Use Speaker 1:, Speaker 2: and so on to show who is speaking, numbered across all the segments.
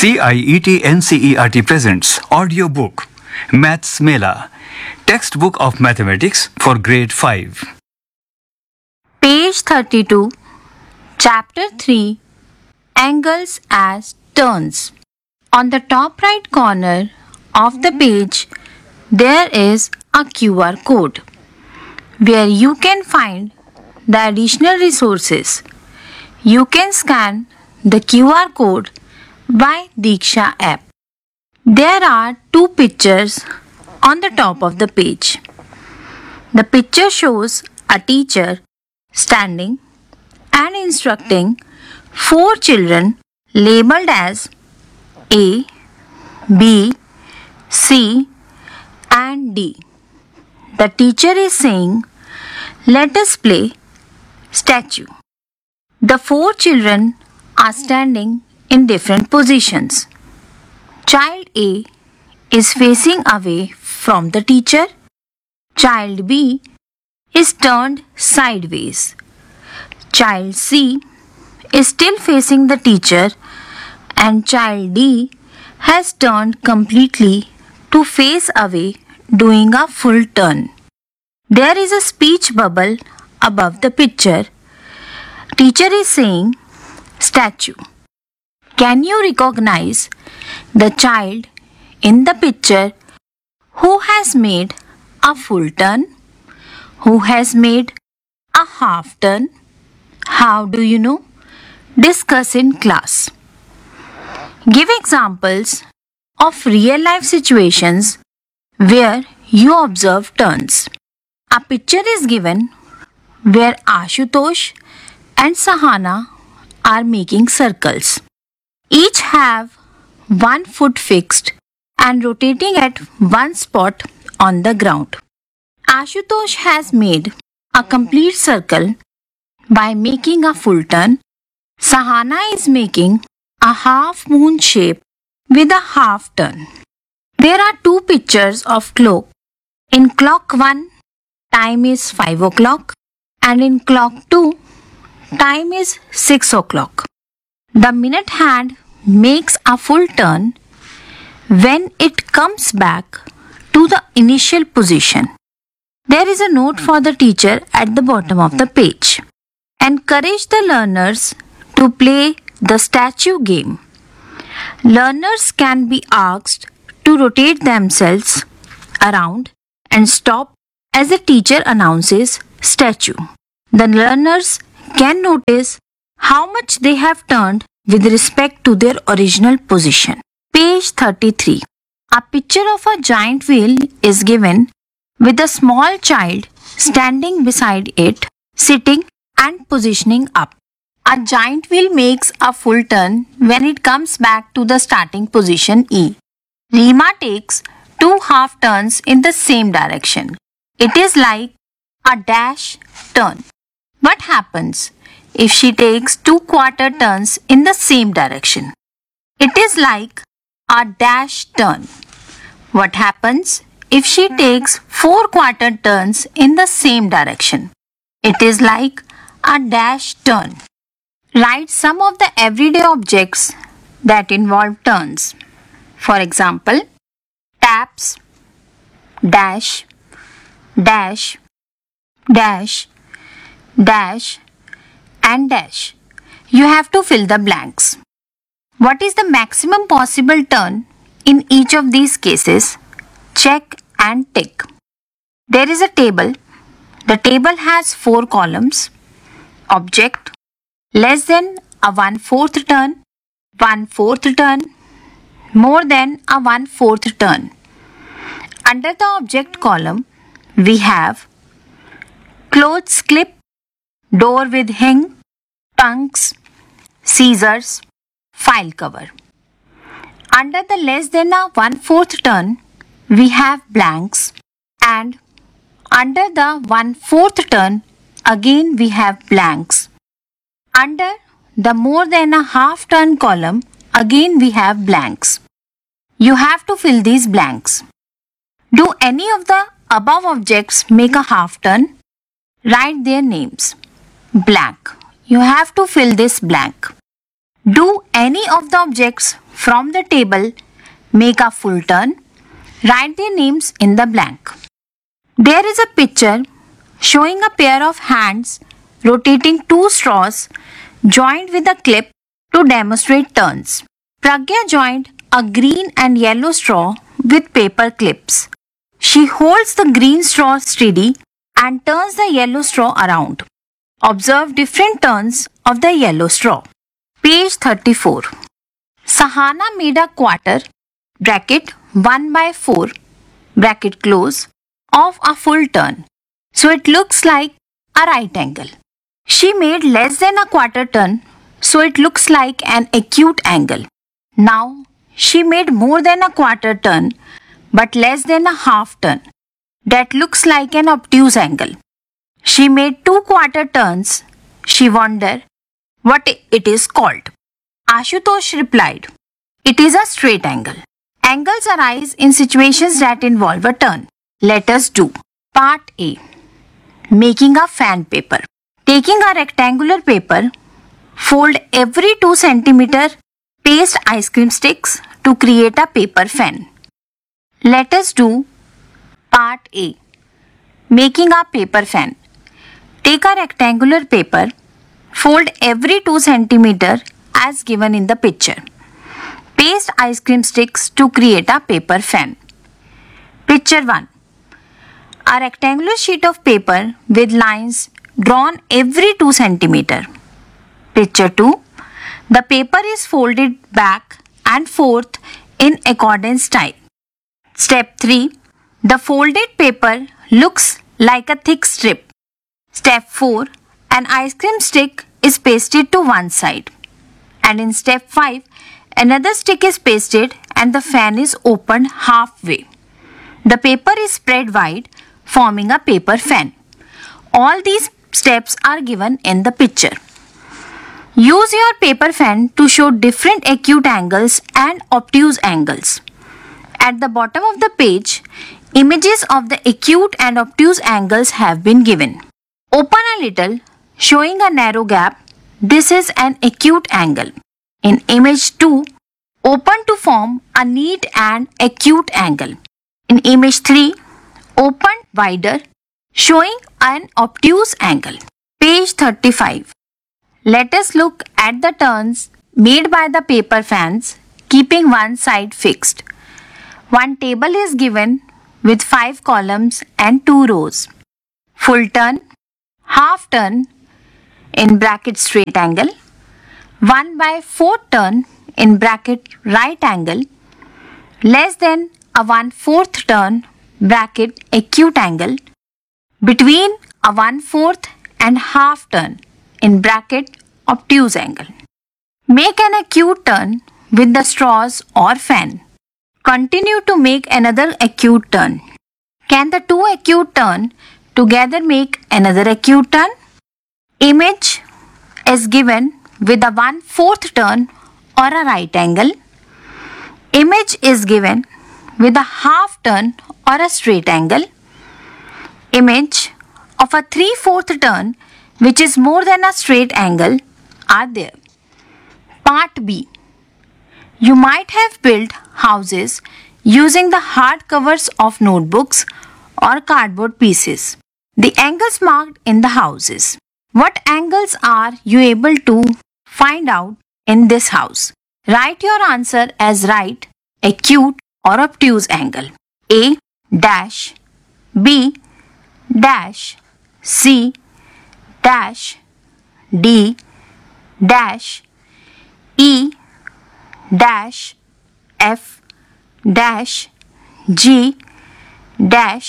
Speaker 1: CIET NCERT presents audiobook Maths Mela, textbook of mathematics for grade 5.
Speaker 2: Page 32, Chapter 3, Angles as Turns. On the top right corner of the page, there is a QR code where you can find the additional resources. You can scan the QR code by Diksha app. There are two pictures on the top of the page. The picture shows a teacher standing and instructing four children labeled as A, B, C and D. The teacher is saying, "Let us play statue." The four children are standing in different positions. Child A is facing away from the teacher. Child B is turned sideways. Child C is still facing the teacher, and child D has turned completely to face away, doing a full turn. There is a speech bubble above the picture. Teacher is saying, "Statue." Can you recognize the child in the picture who has made a full turn? Who has made a half turn? How do you know? Discuss in class. Give examples of real life situations where you observe turns. A picture is given where Ashutosh and Sahana are making circles. Each have one foot fixed and rotating at one spot on the ground. Ashutosh has made a complete circle by making a full turn. Sahana is making a half moon shape with a half turn. There are two pictures of clock. In clock 1, time is 5 o'clock, and in clock 2, time is 6 o'clock. The minute hand makes a full turn when it comes back to the initial position. There is a note for the teacher at the bottom of the page. Encourage the learners to play the statue game. Learners can be asked to rotate themselves around and stop as the teacher announces statue. The learners can notice how much they have turned with respect to their original position. Page 33. A picture of a giant wheel is given with a small child standing beside it, sitting and positioning up. A giant wheel makes a full turn when it comes back to the starting position E. Rima takes two half turns in the same direction. It is like a dash turn. What happens if she takes two quarter turns in the same direction? It is like a dash turn. What happens if she takes four quarter turns in the same direction? It is like a dash turn. Write some of the everyday objects that involve turns. For example, taps, dash, dash, dash, dash, and dash. You have to fill the blanks. What is the maximum possible turn in each of these cases? Check and tick. There is a table. The table has 4 columns. Object, less than a 1/4 turn, 1/4 turn, more than a 1/4 turn. Under the object column, we have clothes clip, door with hing, tongues, scissors, file cover. Under the less than a 1/4 turn, we have blanks, and under the 1/4 turn, again we have blanks. Under the more than a half turn column, again we have blanks. You have to fill these blanks. Do any of the above objects make a half turn? Write their names. Blank. You have to fill this blank. Do any of the objects from the table make a full turn. Write their names in the blank. There is a picture showing a pair of hands rotating two straws joined with a clip to demonstrate turns. Pragya joined a green and yellow straw with paper clips. She holds the green straw steady and turns the yellow straw around. Observe different turns of the yellow straw. Page 34. Sahana made a quarter bracket 1/4 bracket close of a full turn, so it looks like a right angle. She made less than a quarter turn, so it looks like an acute angle. Now she made more than a quarter turn but less than a half turn. That looks like an obtuse angle. She made 2 quarter turns. She wondered what it is called. Ashutosh replied, "It is a straight angle." Angles arise in situations that involve a turn. Let us do. Part A. Making a fan paper. Taking a rectangular paper, fold every 2 cm, paste ice cream sticks to create a paper fan. Let us do Part A. Making a paper fan. Take a rectangular paper, fold every 2 cm as given in the picture. Paste ice cream sticks to create a paper fan. Picture 1. A rectangular sheet of paper with lines drawn every 2 cm. Picture 2. The paper is folded back and forth in accordion style. Step 3. The folded paper looks like a thick strip. Step 4. An ice cream stick is pasted to one side. And in step 5, another stick is pasted and the fan is opened halfway. The paper is spread wide, forming a paper fan. All these steps are given in the picture. Use your paper fan to show different acute angles and obtuse angles. At the bottom of the page, images of the acute and obtuse angles have been given. Open a little, showing a narrow gap. This is an acute angle. In image 2, open to form a neat and acute angle. In image 3, open wider, showing an obtuse angle. Page 35. Let us look at the turns made by the paper fans, keeping one side fixed. One table is given with 5 columns and 2 rows. Full turn, half turn in bracket straight angle, 1/4 turn in bracket right angle, less than a 1/4 turn bracket acute angle, between a 1/4 and half turn in bracket obtuse angle. Make an acute turn with the straws or fan. Continue to make another acute turn. Can the 2 acute turn together make another acute turn? Image is given with a 1/4 turn or a right angle. Image is given with a half turn or a straight angle. Image of a 3/4 turn, which is more than a straight angle, are there. Part B. You might have built houses using the hard covers of notebooks or cardboard pieces. The angles marked in the houses. What angles are you able to find out in this house? Write your answer as right, acute or obtuse angle. A dash, B dash, C dash, D dash, E dash, F dash, G dash,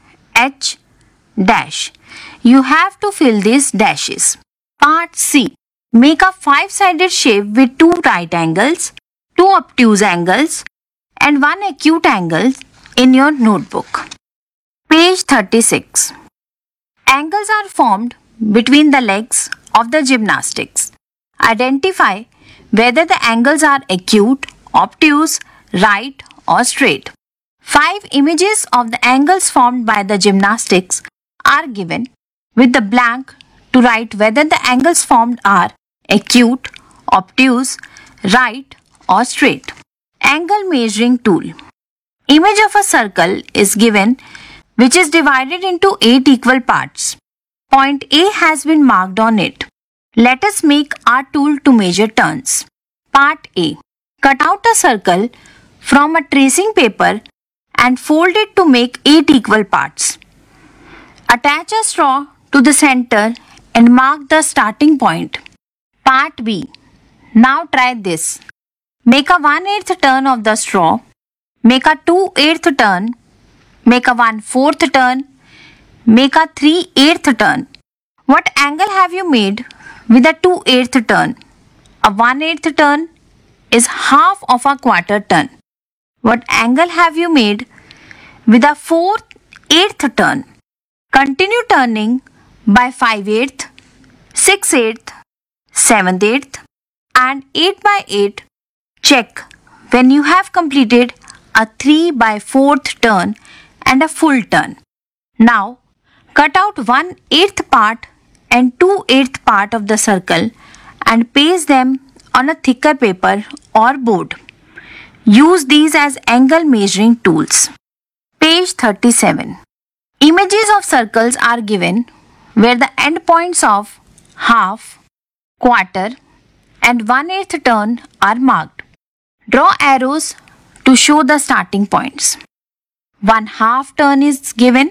Speaker 2: H dash. You have to fill these dashes. Part C. Make a 5-sided shape with 2 right angles, 2 obtuse angles and 1 acute angle in your notebook. Page 36. Angles are formed between the legs of the gymnastics. Identify whether the angles are acute, obtuse, right or straight. 5 images of the angles formed by the gymnastics are given with the blank to write whether the angles formed are acute, obtuse, right or straight. Angle measuring tool. Image of a circle is given which is divided into 8 equal parts. Point A has been marked on it. Let us make our tool to measure turns. Part A. Cut out a circle from a tracing paper and fold it to make 8 equal parts. Attach a straw to the center and mark the starting point. Part B. Now try this. Make a 1/8 turn of the straw. Make a 2/8 turn. Make a 1/4 turn. Make a 3/8 turn. What angle have you made with a 2/8 turn? A 1/8 turn is half of a quarter turn. What angle have you made with a 4/8 turn? Continue turning by 5/8, 6/8, 7/8 and 8/8. Check when you have completed a 3/4 turn and a full turn. Now cut out 1/8 part and 2/8 part of the circle and paste them on a thicker paper or board. Use these as angle measuring tools. Page 37. Images of circles are given where the endpoints of half, quarter and 1/8 turn are marked. Draw arrows to show the starting points. 1/2 turn is given,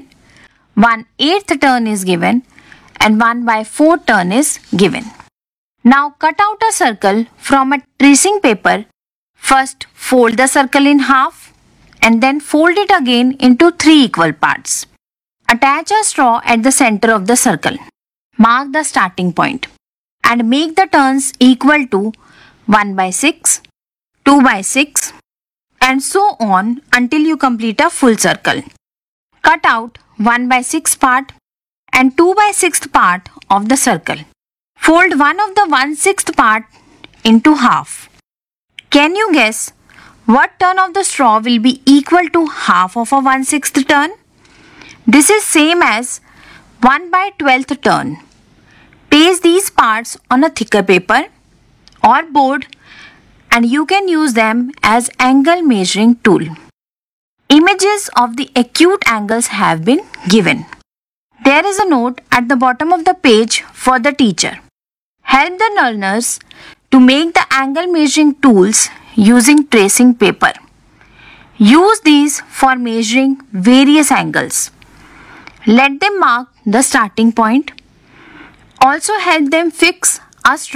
Speaker 2: 1/8 turn is given and 1/4 turn is given. Now cut out a circle from a tracing paper. First fold the circle in half and then fold it again into 3 equal parts. Attach a straw at the center of the circle. Mark the starting point and make the turns equal to 1/6, 2/6 and so on until you complete a full circle. Cut out 1/6 part and 2/6 part of the circle. Fold one of the 1/6 part into half. Can you guess what turn of the straw will be equal to half of a 1/6 turn? This is same as 1/12 turn. Paste these parts on a thicker paper or board and you can use them as angle measuring tool. Images of the acute angles have been given. There is a note at the bottom of the page for the teacher. Help the learners to make the angle measuring tools using tracing paper. Use these for measuring various angles. Let them mark the starting point. Also help them fix a straw